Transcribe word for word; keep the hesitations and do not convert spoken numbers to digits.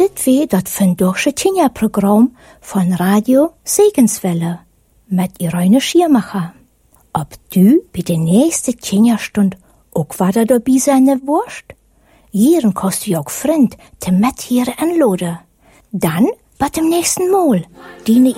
Dit wie dat vandaagse Tinja-Programm von Radio Segenswelle mit Irene Schirmacher. Ob du bei der nächsten Tinja-Stund auch weiter dabei sein wirst? Jeden kannst du auch Freund, te mit hier anladen. Dann, bis dem nächsten Mal. Deine